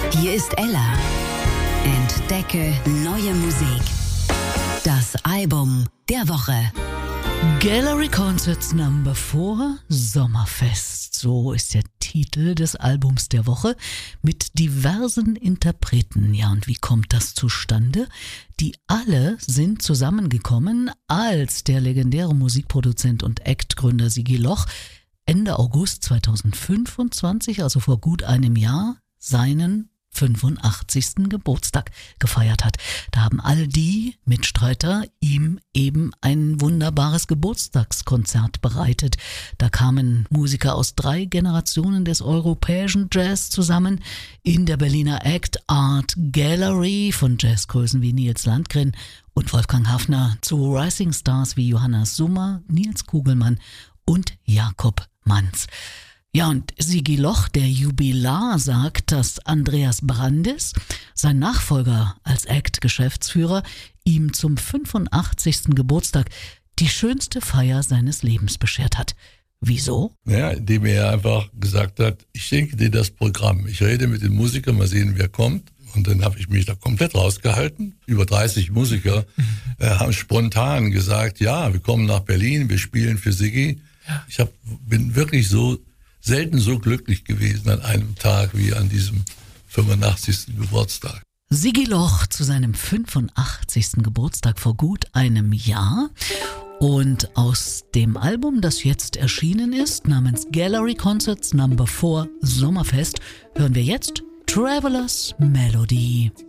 Hier ist Ella. Entdecke neue Musik. Das Album der Woche. Gallery Concerts No. 4 Sommerfest. So ist der Titel des Albums der Woche mit diversen Interpreten. Ja, und wie kommt das zustande? Die alle sind zusammengekommen, als der legendäre Musikproduzent und Act-Gründer Sigi Loch Ende August 2025, also vor gut einem Jahr, seinen 85. Geburtstag gefeiert hat. Da haben all die Mitstreiter ihm eben ein wunderbares Geburtstagskonzert bereitet. Da kamen Musiker aus 3 Generationen des europäischen Jazz zusammen in der Berliner Act Art Gallery von Jazzgrößen wie Nils Landgren und Wolfgang Hafner zu Rising Stars wie Johanna Summer, Nils Kugelmann und Jakob Manz. Ja, und Sigi Loch, der Jubilar, sagt, dass Andreas Brandis, sein Nachfolger als Act-Geschäftsführer, ihm zum 85. Geburtstag die schönste Feier seines Lebens beschert hat. Wieso? Ja, indem er einfach gesagt hat, ich schenke dir das Programm. Ich rede mit den Musikern, mal sehen, wer kommt. Und dann habe ich mich da komplett rausgehalten. Über 30 Musiker haben spontan gesagt, ja, wir kommen nach Berlin, wir spielen für Sigi. Ich bin wirklich selten so glücklich gewesen an einem Tag wie an diesem 85. Geburtstag. Sigi Loch zu seinem 85. Geburtstag vor gut einem Jahr. Und aus dem Album, das jetzt erschienen ist, namens Gallery Concerts No. 4 Sommerfest, hören wir jetzt Traveler's Melody.